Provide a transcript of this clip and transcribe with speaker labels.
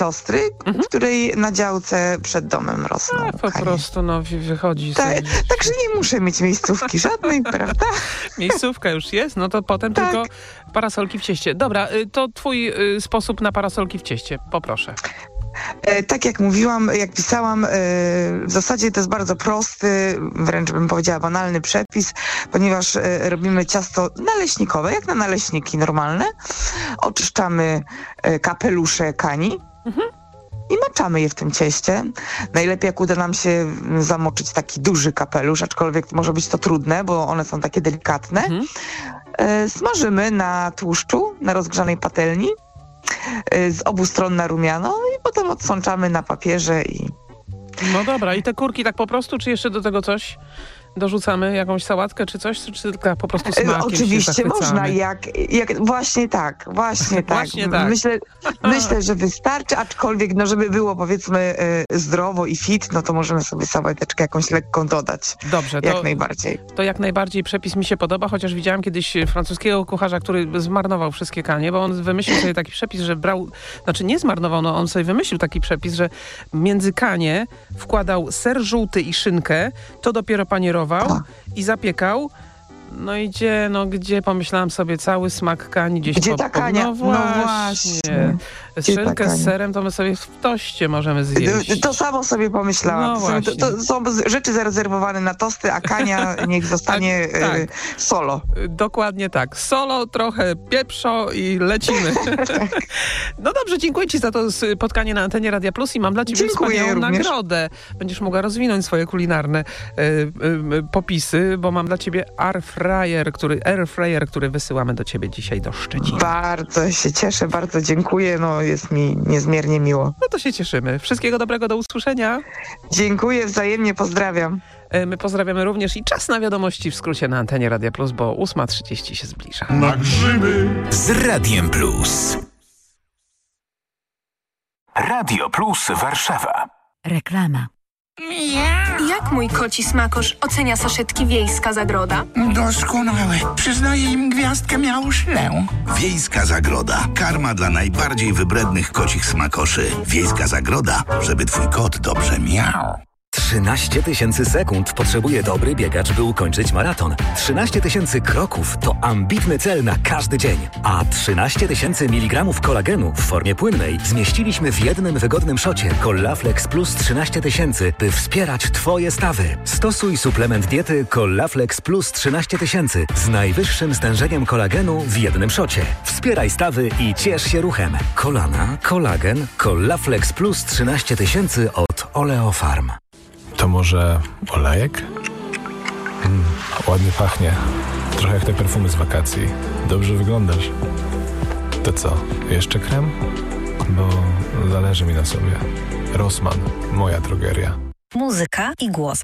Speaker 1: siostry, której na działce przed domem rosną
Speaker 2: Po
Speaker 1: kanie.
Speaker 2: prostu wychodzi sobie.
Speaker 1: Także nie muszę mieć miejscówki żadnej, prawda?
Speaker 2: Miejscówka już jest, no to potem
Speaker 1: Tak.
Speaker 2: tylko parasolki w cieście. Dobra, to twój sposób na parasolki w cieście. Poproszę.
Speaker 1: Tak jak mówiłam, jak pisałam, w zasadzie to jest bardzo prosty, wręcz bym powiedziała banalny przepis, ponieważ robimy ciasto naleśnikowe, jak na naleśniki normalne. Oczyszczamy kapelusze kani i maczamy je w tym cieście. Najlepiej jak uda nam się zamoczyć taki duży kapelusz, aczkolwiek może być to trudne, bo one są takie delikatne. Smażymy na tłuszczu, na rozgrzanej patelni. Z obu stron na rumiano i potem odsączamy na papierze i...
Speaker 2: No dobra, i te kurki tak po prostu, czy jeszcze do tego coś dorzucamy? Jakąś sałatkę czy coś? Czy tylko po prostu smakiem
Speaker 1: Oczywiście
Speaker 2: się
Speaker 1: można, właśnie tak.
Speaker 2: Właśnie tak.
Speaker 1: Myślę, że wystarczy, aczkolwiek żeby było powiedzmy zdrowo i fit, no to możemy sobie sałateczkę jakąś lekką dodać.
Speaker 2: Dobrze.
Speaker 1: Jak najbardziej.
Speaker 2: To jak najbardziej przepis mi się podoba, chociaż widziałam kiedyś francuskiego kucharza, który zmarnował wszystkie kanie, bo on wymyślił sobie taki przepis, że nie zmarnował, on sobie wymyślił taki przepis, że między kanie wkładał ser żółty i szynkę, to dopiero panierował i zapiekał. No i gdzie pomyślałam sobie, cały smak kani gdzieś
Speaker 1: Gdzie ta kania?
Speaker 2: No właśnie. Szynkę z serem to my sobie w toście możemy zjeść.
Speaker 1: To samo sobie pomyślałam.
Speaker 2: No
Speaker 1: to są rzeczy zarezerwowane na tosty, a kania niech zostanie solo.
Speaker 2: Dokładnie tak. Solo, trochę pieprzo i lecimy. No dobrze, dziękuję Ci za to spotkanie na antenie Radia Plus i mam dla Ciebie wspaniałą nagrodę. Będziesz mogła rozwinąć swoje kulinarne popisy, bo mam dla Ciebie air fryer, który wysyłamy do Ciebie dzisiaj do Szczecina.
Speaker 1: Bardzo się cieszę, bardzo dziękuję. Jest mi niezmiernie miło.
Speaker 2: No to się cieszymy. Wszystkiego dobrego, do usłyszenia.
Speaker 1: Dziękuję, wzajemnie pozdrawiam.
Speaker 2: My pozdrawiamy również i czas na wiadomości w skrócie na antenie Radia Plus, bo 8:30 się zbliża.
Speaker 3: Na grzyby
Speaker 4: z Radiem Plus. Radio Plus Warszawa.
Speaker 5: Reklama.
Speaker 6: Jak mój koci smakosz ocenia saszetki Wiejska Zagroda?
Speaker 7: Doskonałe. Przyznaję im gwiazdkę miałszlę.
Speaker 4: Wiejska Zagroda. Karma dla najbardziej wybrednych kocich smakoszy. Wiejska Zagroda, żeby twój kot dobrze miał.
Speaker 8: 13 000 sekund potrzebuje dobry biegacz, by ukończyć maraton. 13 000 kroków to ambitny cel na każdy dzień. A 13 000 mg kolagenu w formie płynnej zmieściliśmy w jednym wygodnym szocie Collaflex Plus 13 000, by wspierać Twoje stawy. Stosuj suplement diety Collaflex Plus 13 000 z najwyższym stężeniem kolagenu w jednym szocie. Wspieraj stawy i ciesz się ruchem. Kolana, kolagen, Collaflex Plus 13 000 od Oleofarm.
Speaker 9: To może olejek? Ładnie pachnie. Trochę jak te perfumy z wakacji. Dobrze wyglądasz. To co, jeszcze krem? Bo zależy mi na sobie. Rossmann, moja drogeria.
Speaker 5: Muzyka i głos